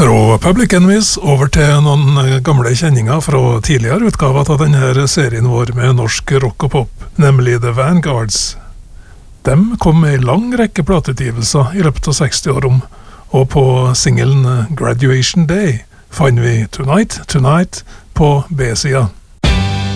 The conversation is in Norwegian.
Fra Public Enemies over til noen gamle kjenninger fra tidligere utgaver av denne serien vår med norsk rock og pop, nemlig The Vanguards. De kom med en lang rekke plateutgivelser i løpet av 60-årene, og på singelen Graduation Day fant vi Tonight, Tonight på B-sida.